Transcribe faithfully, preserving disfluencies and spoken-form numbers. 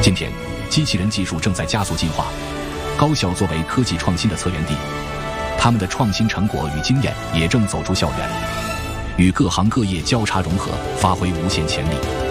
今天，机器人技术正在加速进化，高校作为科技创新的策源地，他们的创新成果与经验也正走出校园，与各行各业交叉融合，发挥无限潜力。